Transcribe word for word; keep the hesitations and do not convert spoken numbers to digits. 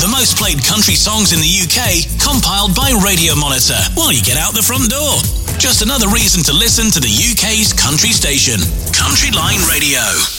the most played country songs in the U K, compiled by Radio Monitor while you get out the front door. Just another reason to listen to the U K's country station, Country Line Radio.